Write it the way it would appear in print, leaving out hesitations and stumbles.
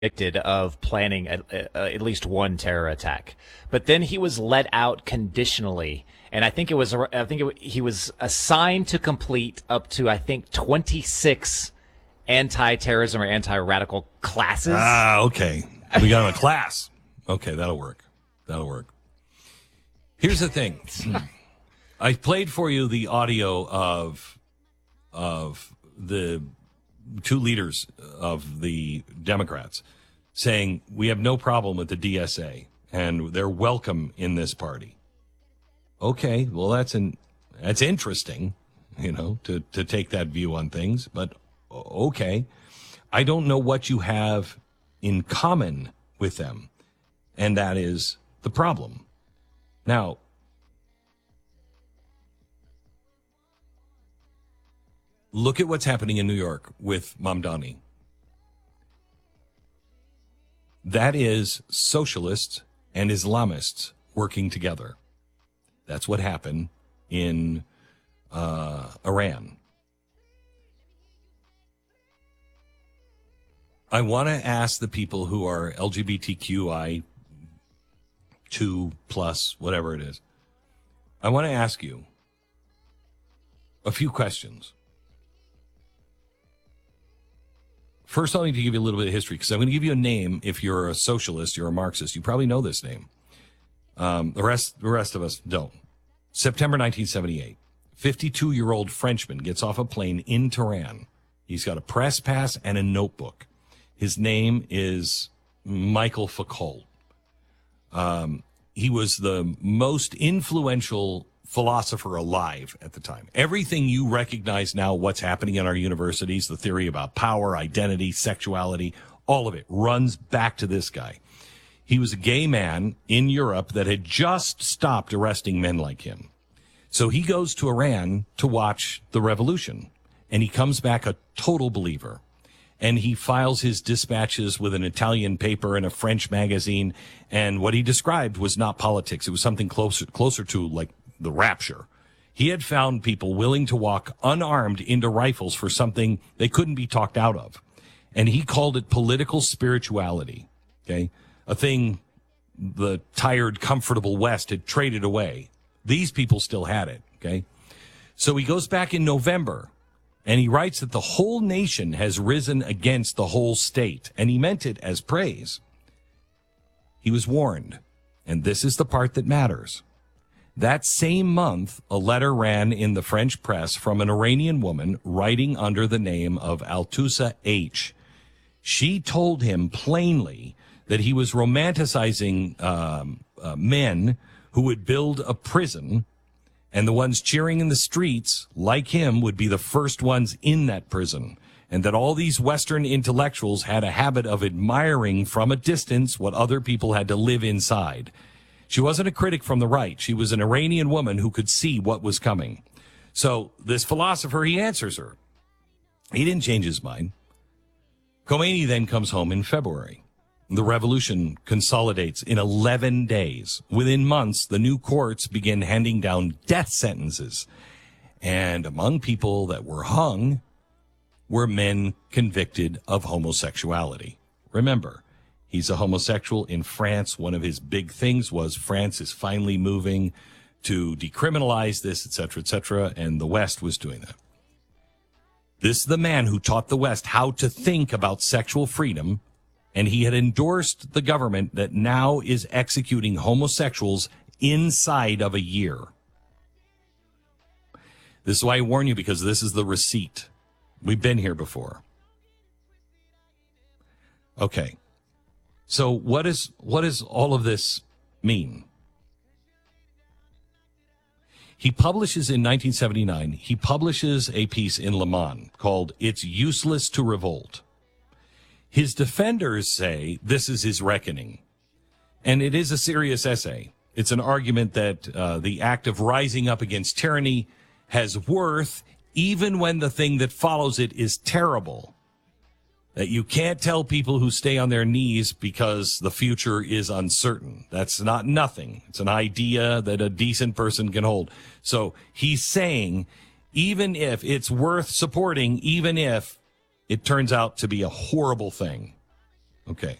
convicted of planning at least one terror attack. But then he was let out conditionally, and he was assigned to complete up to, I think, 26 anti-terrorism or anti-radical classes. Okay. We got him a class. Okay, that'll work. Here's the thing. I played for you the audio of the two leaders of the Democrats saying we have no problem with the DSA and they're welcome in this party. Okay, well that's interesting, to take that view on things, but okay. I don't know what you have in common with them, and that is the problem. Now, look at what's happening in New York with Mamdani. That is socialists and Islamists working together. That's what happened in Iran. I want to ask the people who are LGBTQI 2 plus, whatever it is. I want to ask you a few questions. First, I'll need to give you a little bit of history because I'm going to give you a name. If you're a socialist, you're a Marxist, you probably know this name. The rest of us don't. September 1978, 52-year-old Frenchman gets off a plane in Tehran. He's got a press pass and a notebook. His name is Michael Foucault. He was the most influential philosopher alive at the time. Everything you recognize now, what's happening in our universities, the theory about power, identity, sexuality, all of it runs back to this guy. He was a gay man in Europe that had just stopped arresting men like him. So he goes to Iran to watch the revolution, and he comes back a total believer. And he files his dispatches with an Italian paper and a French magazine. And what he described was not politics. It was something closer to like the rapture. He had found people willing to walk unarmed into rifles for something they couldn't be talked out of. And he called it political spirituality. Okay. A thing the tired, comfortable West had traded away. These people still had it. Okay. So he goes back in November. And he writes that the whole nation has risen against the whole state. And he meant it as praise. He was warned. And this is the part that matters. That same month, a letter ran in the French press from an Iranian woman writing under the name of Altusa H. She told him plainly that he was romanticizing men who would build a prison. And the ones cheering in the streets, like him, would be the first ones in that prison. And that all these Western intellectuals had a habit of admiring from a distance what other people had to live inside. She wasn't a critic from the right. She was an Iranian woman who could see what was coming. So this philosopher, he answers her. He didn't change his mind. Khomeini then comes home in February. The revolution consolidates in 11 days. Within months, the new courts begin handing down death sentences. And among people that were hung were men convicted of homosexuality. Remember, he's a homosexual in France. One of his big things was France is finally moving to decriminalize this, etc., and the West was doing that. This is the man who taught the West how to think about sexual freedom. And he had endorsed the government that now is executing homosexuals inside of a year. This is why I warn you, because this is the receipt. We've been here before. Okay. So what does all of this mean? He publishes in 1979, he publishes a piece in Le Monde called "It's Useless to Revolt." His defenders say this is his reckoning. And it is a serious essay. It's an argument that the act of rising up against tyranny has worth even when the thing that follows it is terrible. That you can't tell people who stay on their knees because the future is uncertain. That's not nothing. It's an idea that a decent person can hold. So he's saying, even if it's worth supporting, even if it turns out to be a horrible thing. Okay.